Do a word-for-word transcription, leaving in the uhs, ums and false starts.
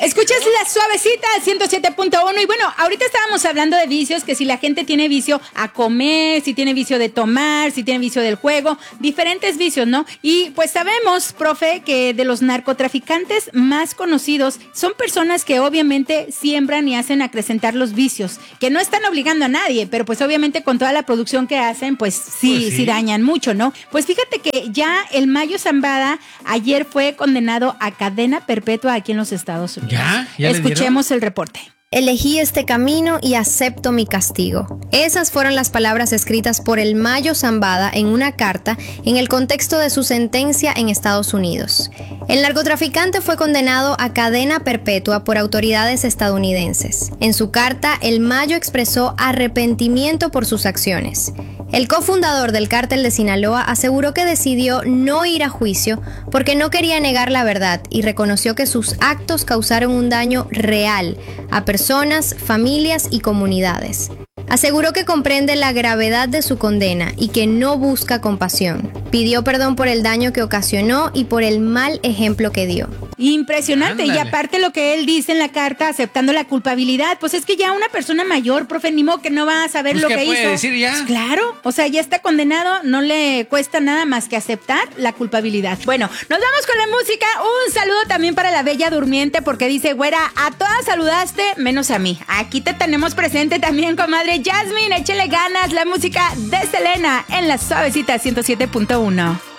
Escuchas la suavecita ciento siete punto uno y bueno, ahorita estábamos hablando de vicios, que si la gente tiene vicio a comer, si tiene vicio de tomar, si tiene vicio del juego, diferentes vicios, ¿no? Y pues sabemos, profe, que de los narcotraficantes más conocidos son personas que obviamente siembran y hacen acrecentar los vicios, que no están obligando a nadie, pero pues obviamente con toda la producción que hacen, pues sí, pues sí. sí dañan mucho, ¿no? Pues fíjate que ya el Mayo Zambada ayer fue condenado a cadena perpetua aquí en los Estados Unidos. ¿Ya? ¿Ya Escuchemos el reporte. Elegí este camino y acepto mi castigo. Esas fueron las palabras escritas por el Mayo Zambada en una carta en el contexto de su sentencia en Estados Unidos. El narcotraficante fue condenado a cadena perpetua por autoridades estadounidenses. En su carta, el Mayo expresó arrepentimiento por sus acciones. El cofundador del cártel de Sinaloa aseguró que decidió no ir a juicio porque no quería negar la verdad y reconoció que sus actos causaron un daño real a personas, familias y comunidades. Aseguró que comprende la gravedad de su condena y que no busca compasión. Pidió perdón por el daño que ocasionó y por el mal ejemplo que dio. Impresionante. Ándale. Y aparte lo que él dice en la carta, aceptando la culpabilidad, pues es que ya una persona mayor, profe, ni modo que no va a saber Pues lo ¿qué que puede hizo. decir ya? Pues claro, o sea, ya está condenado, no le cuesta nada más que aceptar la culpabilidad. Bueno, nos vamos con la música. Un saludo también para la Bella Durmiente, porque dice, güera, a todas saludaste, menos a mí. Aquí te tenemos presente también, comadre Jasmine, échele ganas. La música de Selena en la suavecita ciento siete punto uno.